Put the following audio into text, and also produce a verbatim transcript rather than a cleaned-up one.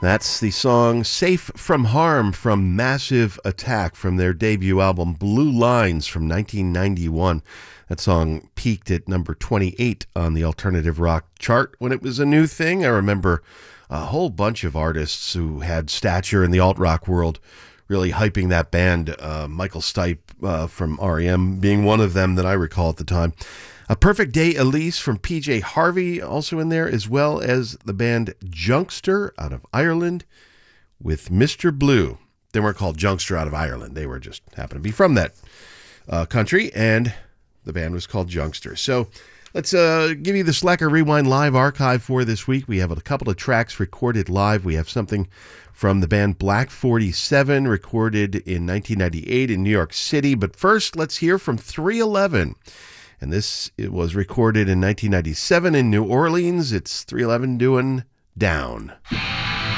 That's the song Safe from Harm from Massive Attack from their debut album Blue Lines from nineteen ninety-one. That song peaked at number twenty-eight on the alternative rock chart when it was a new thing. I remember a whole bunch of artists who had stature in the alt-rock world really hyping that band, uh, Michael Stipe uh, from R E M being one of them that I recall at the time. A Perfect Day Elise from P J Harvey also in there, as well as the band Junkster out of Ireland with Mister Blue. They weren't called Junkster out of Ireland. They were just happened to be from that uh, country, and the band was called Junkster. So let's uh, give you the Slacker Rewind live archive for this week. We have a couple of tracks recorded live. We have something from the band Black forty-seven recorded in nineteen ninety-eight in New York City. But first, let's hear from three eleven. And this it was recorded in nineteen ninety-seven in New Orleans. It's three eleven doing Down.